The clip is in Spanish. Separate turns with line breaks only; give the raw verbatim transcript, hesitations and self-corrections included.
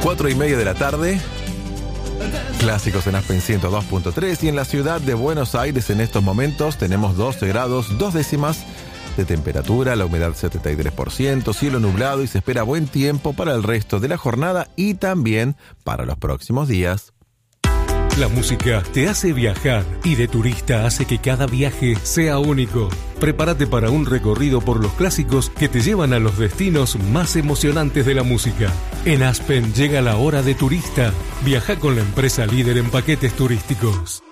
Cuatro y media de la tarde. Clásicos en Aspen ciento dos punto tres. Y en la ciudad de Buenos Aires en estos momentos tenemos doce grados, dos décimas de temperatura, la humedad setenta y tres por ciento, cielo nublado y se espera buen tiempo para el resto de la jornada y también para los próximos días.
La música te hace viajar y de turista hace que cada viaje sea único. Prepárate para un recorrido por los clásicos que te llevan a los destinos más emocionantes de la música. En Aspen llega la hora de turista. Viaja con la empresa líder en paquetes turísticos.